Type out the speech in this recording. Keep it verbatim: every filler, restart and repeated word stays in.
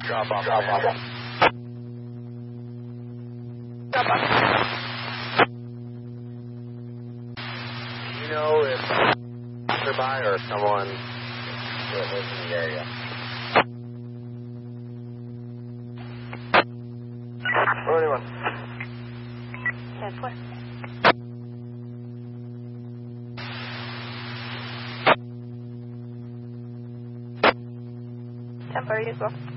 Drop off. Drop off. Drop off. Do you know if nearby or someone that lives in the area? Anyone? ten four. ten four, you as well.